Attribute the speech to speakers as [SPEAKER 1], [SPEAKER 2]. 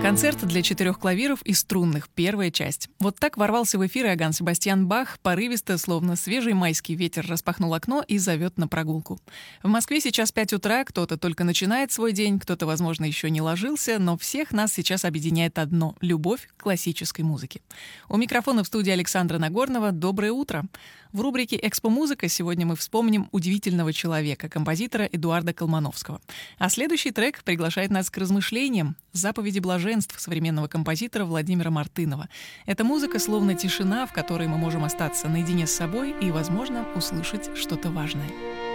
[SPEAKER 1] Концерт для 4 клавиров и струнных. Первая часть. Вот так ворвался в эфир Иоганн Себастьян Бах, порывисто, словно свежий майский ветер, распахнул окно и зовет на прогулку. В Москве сейчас 5 утра, кто-то только начинает свой день, кто-то, возможно, еще не ложился, но всех нас сейчас объединяет одно — любовь к классической музыке. У микрофона в студии Александра Нагорнова. Доброе утро! В рубрике «Экспо-музыка» сегодня мы вспомним удивительного человека, композитора Эдуарда Колмановского. А следующий трек приглашает нас к размышлениям. «Заповеди блаженств» современного композитора Владимира Мартынова. Это музыка словно тишина, в которой мы можем остаться наедине с собой и, возможно, услышать что-то важное.